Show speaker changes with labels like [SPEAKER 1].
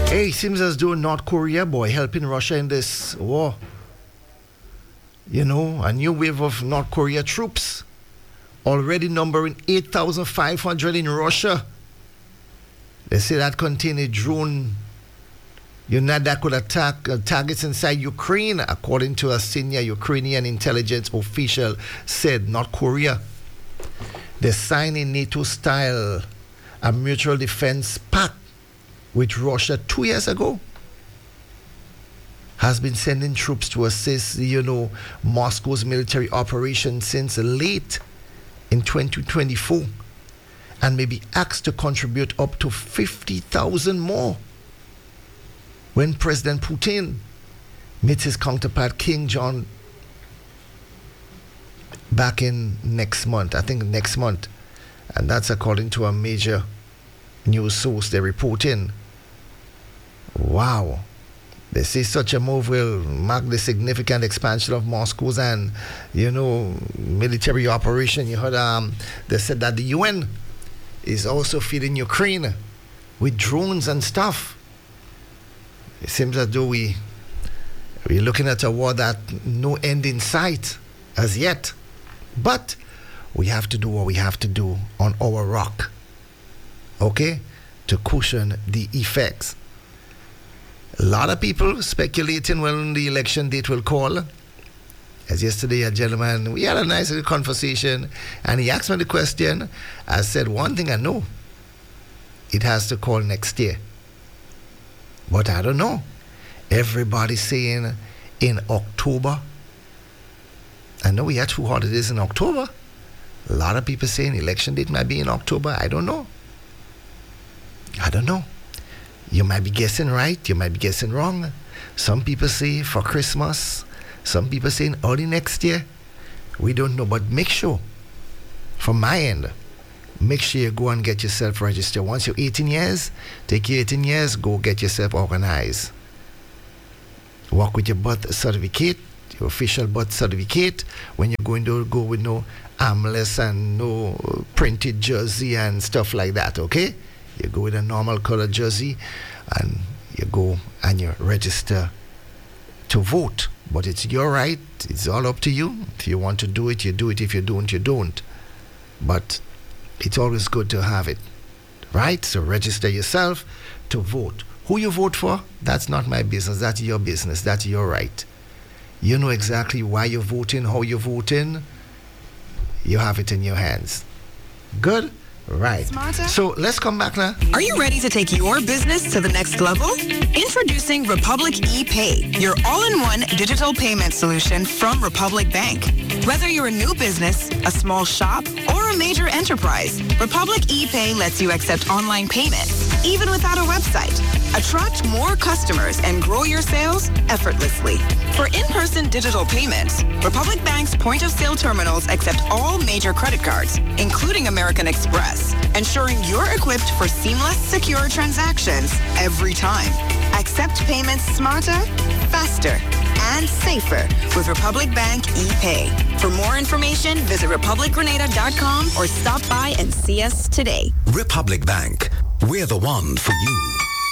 [SPEAKER 1] Hey, seems as though North Korea, boy, helping Russia in this war. You know, a new wave of North Korea troops, already numbering 8,500 in Russia. They say that contained a drone unit that could attack targets inside Ukraine, according to a senior Ukrainian intelligence official said. North Korea, they signed a NATO-style a mutual defense pact with Russia 2 years ago. Has been sending troops to assist, Moscow's military operation since late in 2024, and may be asked to contribute up to 50,000 more when President Putin meets his counterpart King John back in next month, and that's according to a major news source they're reporting. Wow. They say such a move will mark the significant expansion of Moscow's and, military operation. You heard they said that the UN is also feeding Ukraine with drones and stuff. It seems as though we're looking at a war that no end in sight as yet. But we have to do what we have to do on our rock, okay, to cushion the effects. A lot of people speculating when the election date will call. As yesterday, a gentleman, we had a nice little conversation, and he asked me the question. I said, one thing I know, it has to call next year. But I don't know. Everybody's saying in October. I know we had 2 holidays in October. A lot of people saying election date might be in October. I don't know. You might be guessing right, you might be guessing wrong. Some people say for Christmas, some people saying early next year. We don't know, but make sure, from my end, make sure you go and get yourself registered. Once you're 18 years, take your 18 years, go get yourself organized. Walk with your birth certificate, your official birth certificate, when you're going to go with no armless and no printed jersey and stuff like that, okay? You go with a normal color jersey and you go and you register to vote. But it's your right. It's all up to you. If you want to do it, you do it. If you don't, you don't. But it's always good to have it, right? So register yourself to vote. Who you vote for, that's not my business. That's your business. That's your right. You know exactly why you're voting, how you're voting. You have it in your hands. Good? Right. Smarter. So let's come back now.
[SPEAKER 2] Are you ready to take your business to the next level? Introducing Republic ePay, your all-in-one digital payment solution from Republic Bank. Whether you're a new business, a small shop, or a major enterprise, Republic ePay lets you accept online payments, even without a website. Attract more customers and grow your sales effortlessly. For in-person digital payments, Republic Bank's point-of-sale terminals accept all major credit cards, including American Express, ensuring you're equipped for seamless, secure transactions every time. Accept payments smarter, faster, and safer with Republic Bank ePay. For more information, visit republicgrenada.com or stop by and see us today.
[SPEAKER 3] Republic Bank. We're the one for you.